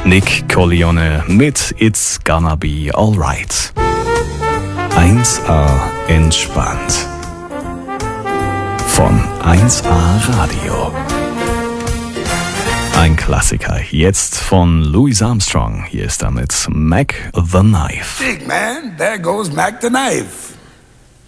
Nick Corleone mit It's Gonna Be Alright. 1A entspannt. Von 1A Radio. Ein Klassiker, jetzt von Louis Armstrong. Hier ist damit Mac the Knife. Big man, there goes Mac the Knife.